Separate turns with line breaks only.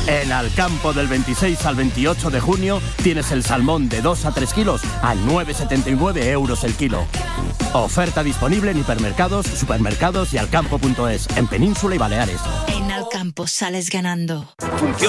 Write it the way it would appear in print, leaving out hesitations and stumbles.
En Alcampo del 26 al 28 de junio tienes el salmón de 2 a 3 kilos a 9,79 euros el kilo. Oferta disponible en hipermercados, supermercados y alcampo.es, en Península y Baleares.
En Alcampo sales ganando.